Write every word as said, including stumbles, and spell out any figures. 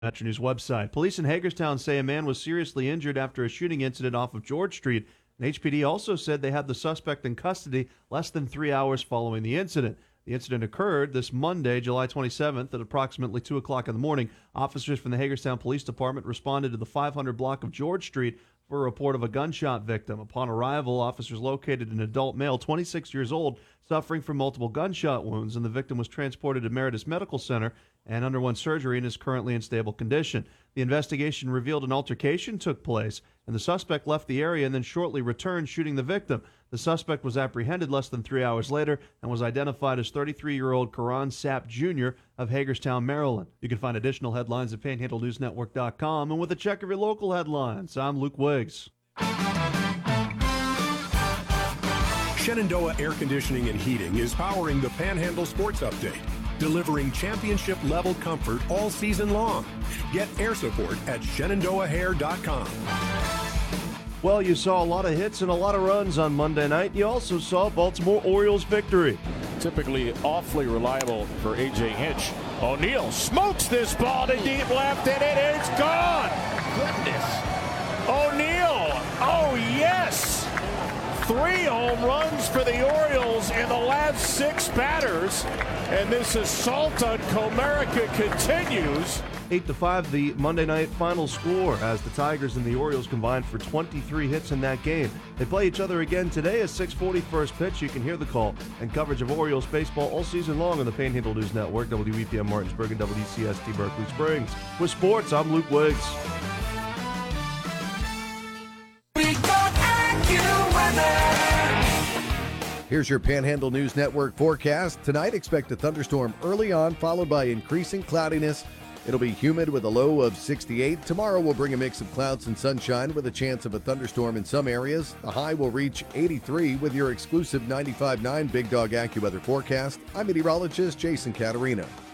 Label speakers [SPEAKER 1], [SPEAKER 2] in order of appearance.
[SPEAKER 1] Metro News website. Police in Hagerstown say a man was seriously injured after a shooting incident off of George Street. And H P D also said they had the suspect in custody less than three hours following the incident. The incident occurred this Monday, July twenty-seventh, at approximately two o'clock in the morning. Officers from the Hagerstown Police Department responded to the five hundred block of George Street for a report of a gunshot victim. Upon arrival, officers located an adult male, twenty-six years old, suffering from multiple gunshot wounds, and the victim was transported to Meritus Medical Center and underwent surgery and is currently in stable condition. The investigation revealed an altercation took place, and the suspect left the area and then shortly returned, shooting the victim. The suspect was apprehended less than three hours later and was identified as thirty-three-year-old Karan Sapp Junior of Hagerstown, Maryland. You can find additional headlines at panhandle news network dot com. And with a check of your local headlines, I'm Luke Wiggs.
[SPEAKER 2] Shenandoah Air Conditioning and Heating is powering the Panhandle Sports Update, delivering championship-level comfort all season long. Get air support at shenandoah hair dot com.
[SPEAKER 1] Well, you saw a lot of hits and a lot of runs on Monday night. You also saw Baltimore Orioles victory.
[SPEAKER 3] Typically awfully reliable for A J Hinch. O'Neill smokes this ball to deep left, and it is gone. Goodness. O'Neill, oh yes. Three home runs for the Orioles in the last six batters, and this assault on Comerica continues.
[SPEAKER 1] eight to five, the Monday night final score, as the Tigers and the Orioles combined for twenty-three hits in that game. They play each other again today at six forty first pitch. You can hear the call and coverage of Orioles baseball all season long on the Panhandle News Network, W E P M Martinsburg, and W C S T Berkeley Springs. With sports, I'm Luke Wiggs.
[SPEAKER 4] Here's your Panhandle News Network forecast. Tonight, expect a thunderstorm early on, followed by increasing cloudiness. It'll be humid with a low of sixty-eight. Tomorrow will bring a mix of clouds and sunshine with a chance of a thunderstorm in some areas. The high will reach eighty-three with your exclusive ninety-five point nine Big Dog AccuWeather forecast. I'm meteorologist Jason Caterina.